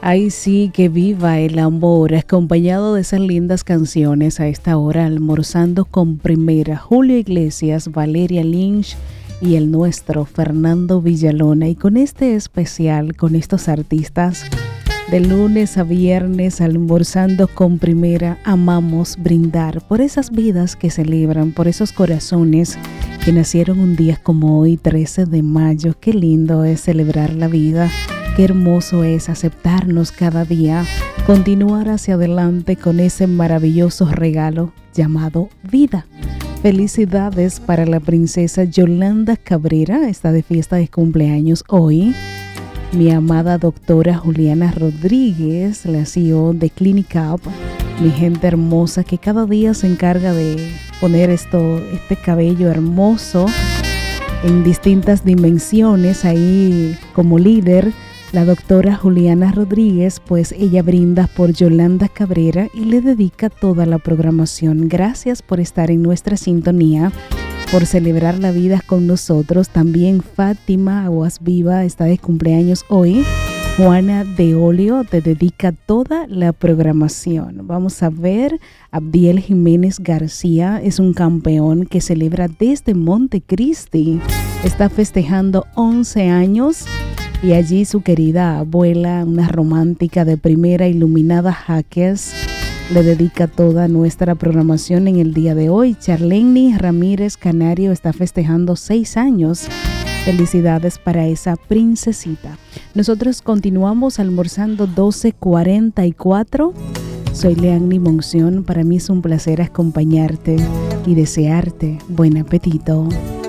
Ay, sí, que viva el amor, acompañado de esas lindas canciones a esta hora, almorzando con Primera, Julio Iglesias, Valeria Lynch y el nuestro Fernando Villalona. Y con este especial, con estos artistas, de lunes a viernes, almorzando con Primera, amamos brindar por esas vidas que celebran, por esos corazones que nacieron un día como hoy, 13 de mayo. Qué lindo es celebrar la vida. Qué hermoso es aceptarnos cada día, continuar hacia adelante con ese maravilloso regalo llamado vida. Felicidades para la princesa Yolanda Cabrera, está de fiesta de cumpleaños hoy. Mi amada doctora Juliana Rodríguez, la CEO de Clinic Up, mi gente hermosa que cada día se encarga de poner este cabello hermoso en distintas dimensiones ahí como líder. La doctora Juliana Rodríguez, pues ella brinda por Yolanda Cabrera y le dedica toda la programación. Gracias por estar en nuestra sintonía, por celebrar la vida con nosotros. También Fátima Aguas Viva está de cumpleaños hoy. Juana de Olio te dedica toda la programación. Vamos a ver, Abdiel Jiménez García es un campeón que celebra desde Montecristi. Está festejando 11 años. Y allí su querida abuela, una romántica de primera, Iluminada Jaques, le dedica toda nuestra programación en el día de hoy. Charlene Ramírez Canario está festejando 6 años. Felicidades para esa princesita. Nosotros continuamos almorzando 12:44. Soy Leanny Monción. Para mí es un placer acompañarte y desearte buen apetito.